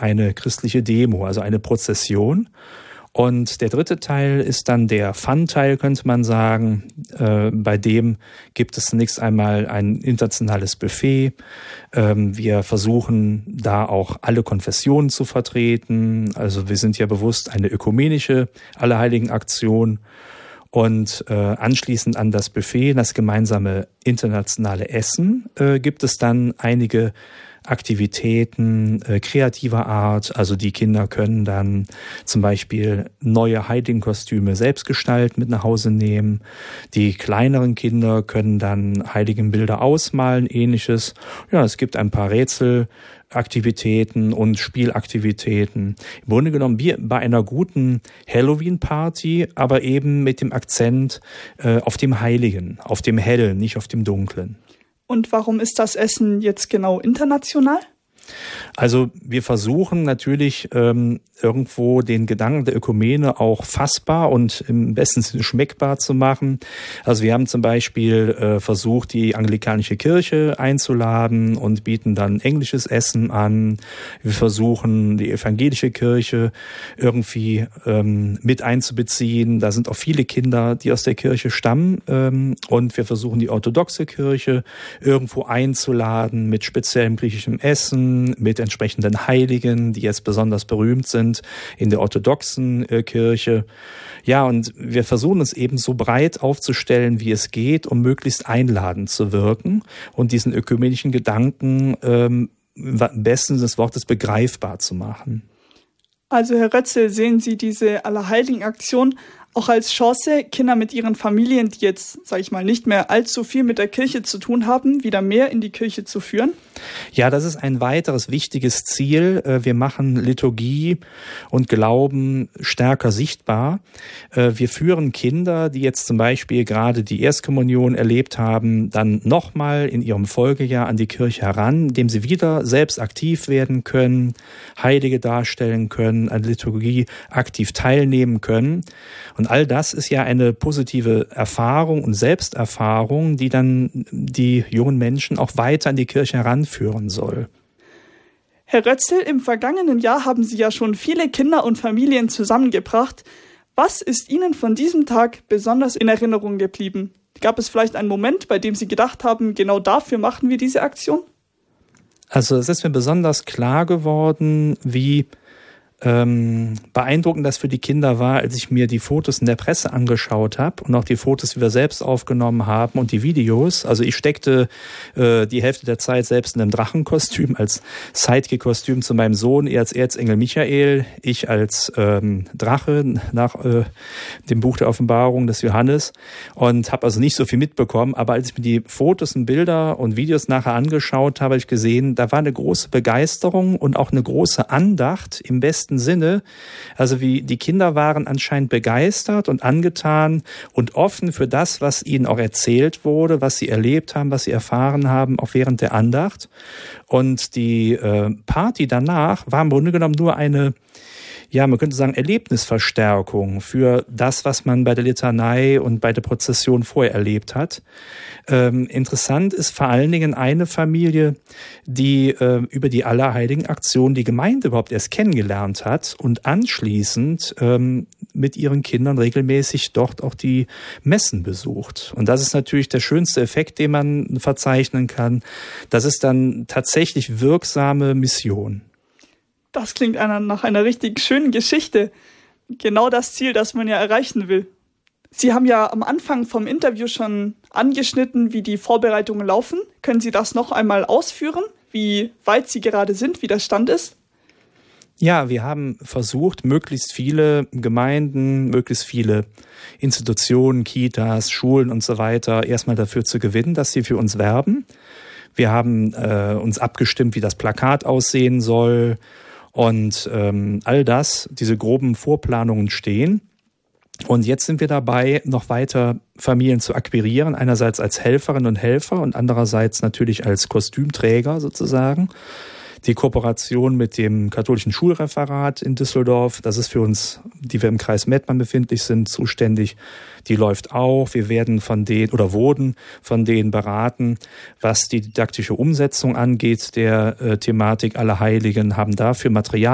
eine christliche Demo, also eine Prozession. Und der dritte Teil ist dann der Fun-Teil, könnte man sagen. Bei dem gibt es zunächst einmal ein internationales Buffet. Wir versuchen da auch alle Konfessionen zu vertreten. Also wir sind ja bewusst eine ökumenische Allerheiligen-Aktion. Und anschließend an das Buffet, das gemeinsame internationale Essen, gibt es dann einige Aktivitäten kreativer Art. Also die Kinder können dann zum Beispiel neue Heiligenkostüme selbst gestalten, mit nach Hause nehmen. Die kleineren Kinder können dann Heiligenbilder ausmalen, ähnliches. Ja, es gibt ein paar Rätselaktivitäten und Spielaktivitäten. Im Grunde genommen wie bei einer guten Halloween-Party, aber eben mit dem Akzent auf dem Heiligen, auf dem Hellen, nicht auf dem Dunklen. Und warum ist das Essen jetzt genau international? Also wir versuchen natürlich irgendwo den Gedanken der Ökumene auch fassbar und im besten Sinne schmeckbar zu machen. Also wir haben zum Beispiel versucht, die anglikanische Kirche einzuladen und bieten dann englisches Essen an. Wir versuchen, die evangelische Kirche irgendwie mit einzubeziehen. Da sind auch viele Kinder, die aus der Kirche stammen. Und wir versuchen, die orthodoxe Kirche irgendwo einzuladen mit speziellem griechischem Essen, mit entsprechenden Heiligen, die jetzt besonders berühmt sind in der orthodoxen Kirche. Ja, und wir versuchen es eben so breit aufzustellen, wie es geht, um möglichst einladend zu wirken und diesen ökumenischen Gedanken im besten Sinne des Wortes begreifbar zu machen. Also Herr Rötzel, sehen Sie diese Allerheiligen-Aktion auch als Chance, Kinder mit ihren Familien, die jetzt, sage ich mal, nicht mehr allzu viel mit der Kirche zu tun haben, wieder mehr in die Kirche zu führen? Ja, das ist ein weiteres wichtiges Ziel. Wir machen Liturgie und Glauben stärker sichtbar. Wir führen Kinder, die jetzt zum Beispiel gerade die Erstkommunion erlebt haben, dann nochmal in ihrem Folgejahr an die Kirche heran, indem sie wieder selbst aktiv werden können, Heilige darstellen können, an Liturgie aktiv teilnehmen können. Und all das ist ja eine positive Erfahrung und Selbsterfahrung, die dann die jungen Menschen auch weiter an die Kirche heranführen soll. Herr Rötzel, im vergangenen Jahr haben Sie ja schon viele Kinder und Familien zusammengebracht. Was ist Ihnen von diesem Tag besonders in Erinnerung geblieben? Gab es vielleicht einen Moment, bei dem Sie gedacht haben, genau dafür machen wir diese Aktion? Also es ist mir besonders klar geworden, wie beeindruckend das für die Kinder war, als ich mir die Fotos in der Presse angeschaut habe und auch die Fotos, die wir selbst aufgenommen haben und die Videos. Also ich steckte die Hälfte der Zeit selbst in einem Drachenkostüm als Sidekick-Kostüm zu meinem Sohn, er als Erzengel Michael, ich als Drache nach dem Buch der Offenbarung des Johannes und habe also nicht so viel mitbekommen. Aber als ich mir die Fotos und Bilder und Videos nachher angeschaut habe, habe ich gesehen, da war eine große Begeisterung und auch eine große Andacht im besten Sinne. Also wie die Kinder waren anscheinend begeistert und angetan und offen für das, was ihnen auch erzählt wurde, was sie erlebt haben, was sie erfahren haben, auch während der Andacht. Und die Party danach war im Grunde genommen nur eine, ja, man könnte sagen, Erlebnisverstärkung für das, was man bei der Litanei und bei der Prozession vorher erlebt hat. Interessant ist vor allen Dingen eine Familie, die über die Allerheiligen-Aktion die Gemeinde überhaupt erst kennengelernt hat und anschließend mit ihren Kindern regelmäßig dort auch die Messen besucht. Und das ist natürlich der schönste Effekt, den man verzeichnen kann. Das ist dann tatsächlich wirksame Mission. Das klingt nach einer richtig schönen Geschichte. Genau das Ziel, das man ja erreichen will. Sie haben ja am Anfang vom Interview schon angeschnitten, wie die Vorbereitungen laufen. Können Sie das noch einmal ausführen, wie weit Sie gerade sind, wie der Stand ist? Ja, wir haben versucht, möglichst viele Gemeinden, möglichst viele Institutionen, Kitas, Schulen und so weiter erstmal dafür zu gewinnen, dass sie für uns werben. Wir haben uns abgestimmt, wie das Plakat aussehen soll. Und all das, diese groben Vorplanungen stehen. Und jetzt sind wir dabei, noch weiter Familien zu akquirieren, einerseits als Helferinnen und Helfer und andererseits natürlich als Kostümträger sozusagen. Die Kooperation mit dem katholischen Schulreferat in Düsseldorf, das ist für uns, die wir im Kreis Mettmann befindlich sind, zuständig. Die läuft auch. Wir werden wurden von denen beraten, was die didaktische Umsetzung angeht der Thematik Allerheiligen, haben dafür Material